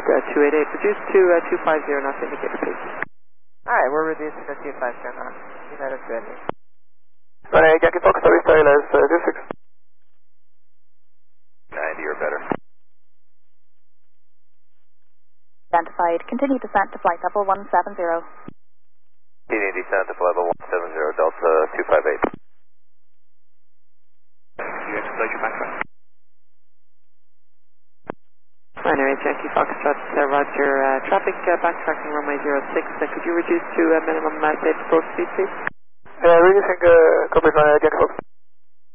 288, reduce to 250 knots indicator, please. Alright, we're reducing to 250 knots. United ready. Runway Yankee Fox, service tail is 26. 90 or better. Identified. Continue descent to flight level 170. Continuing descent to flight level 170, Delta 258. You explode your backtrack. Anyway, Yankee Foxtrot, roger, traffic backtracking runway 06, could you reduce to minimum safe approach speed, please? Reducing, copy, Yankee Fox.